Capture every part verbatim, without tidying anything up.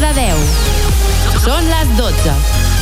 de deu. Són les dotze.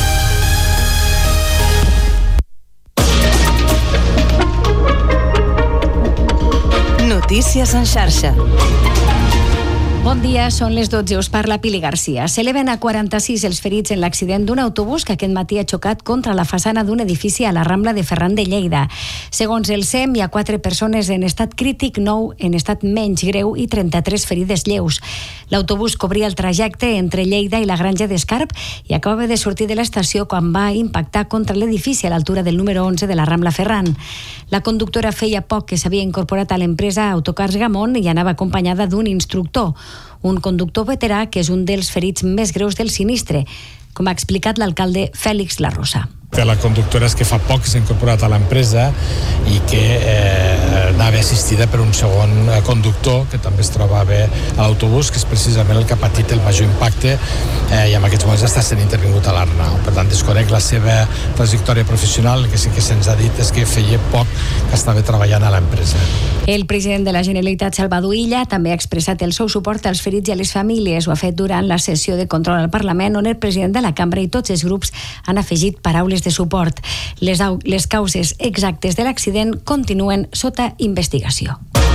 Notícies en xarxa. Bon dia, són les dotze, us parla Pili Garcia. S'eleven a quaranta-sis els ferits en l'accident d'un autobús que aquest matí ha xocat contra la façana d'un edifici a la Rambla de Ferran de Lleida. Segons el S E M, hi ha quatre persones en estat crític, nou en estat menys greu i trenta-tres ferides lleus. L'autobús cobria el trajecte entre Lleida i la Granja d'Escarp i acaba de sortir de l'estació quan va impactar contra l'edifici a l'altura del número onze de la Rambla Ferran. La conductora feia poc que s'havia incorporat a l'empresa Autocars Gamón i anava acompanyada d'un instructor, un conductor veterà que és un dels ferits més greus del sinistre, com ha explicat l'alcalde Fèlix Larrosa. La conductora és que fa poc s'ha incorporat a l'empresa i que eh, anava assistida per un segon conductor que també es trobava a l'autobús, que és precisament el que ha patit el major impacte eh, i en aquests moments està sent intervingut a l'Arnau. Per tant, desconec la seva trajectòria professional, que sí que se'ns ha dit és que feia poc que estava treballant a l'empresa. El president de la Generalitat, Salvador Illa, també ha expressat el seu suport als ferits i a les famílies. Ho ha fet durant la sessió de control al Parlament, on el president de la cambra i tots els grups han afegit paraules de suport. Les, les causes exactes de l'accident continuen sota investigació.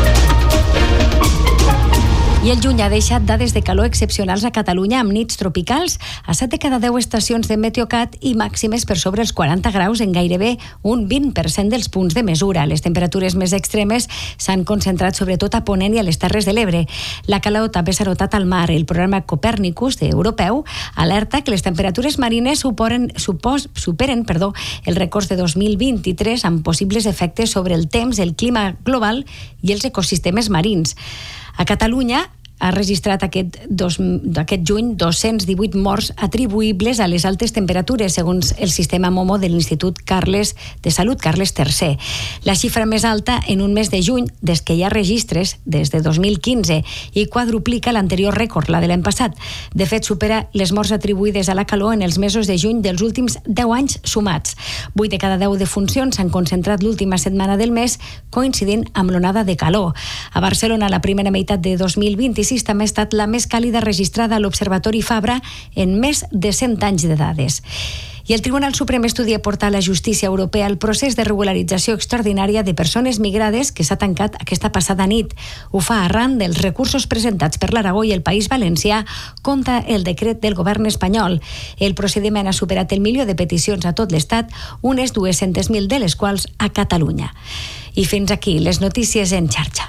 I el juny ha deixat dades de calor excepcionals a Catalunya amb nits tropicals a set de cada deu estacions de Meteocat i màximes per sobre els quaranta graus en gairebé un vint per cent dels punts de mesura. Les temperatures més extremes s'han concentrat sobretot a Ponent i a les Terres de l'Ebre. La calor també s'ha notat al mar. El programa Copernicus d'Europeu alerta que les temperatures marines superen, supos, superen perdó, el rècord de dos mil vint-i-tres amb possibles efectes sobre el temps, el clima global i els ecosistemes marins. A Catalunya ha registrat aquest, dos, aquest juny dos-cents divuit morts atribuïbles a les altes temperatures, segons el sistema Momo de l'Institut Carles de Salut Carles tercer. La xifra més alta en un mes de juny des que hi ha registres des de dos mil quinze i quadruplica l'anterior rècord, la de l'any passat. De fet, supera les morts atribuïdes a la calor en els mesos de juny dels últims deu anys sumats. vuit de cada deu defuncions s'han concentrat l'última setmana del mes, coincidint amb l'onada de calor. A Barcelona, la primera meitat de dos mil vint-i-sis també ha estat la més càlida registrada a l'Observatori Fabra en més de cent anys de dades. I el Tribunal Suprem estudia portar a la justícia europea el procés de regularització extraordinària de persones migrades que s'ha tancat aquesta passada nit. Ho fa arran dels recursos presentats per l'Aragó i el País Valencià contra el decret del govern espanyol. El procediment ha superat el milió de peticions a tot l'Estat, unes dues-centes mil de les quals a Catalunya. I fins aquí les notícies en xarxa.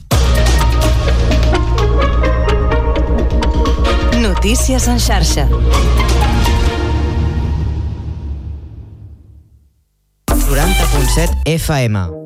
Notícies en xarxa. noranta punt set F M.